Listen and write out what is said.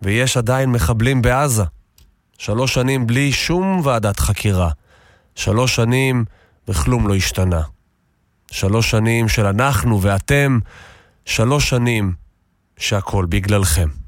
ויש עדיין מחבלים בעזה. 3 שנים בלי שום ועדת חקירה. 3 שנים וכלום לא השתנה. 3 שנים של אנחנו ואתם. 3 שנים שהכל בגללכם.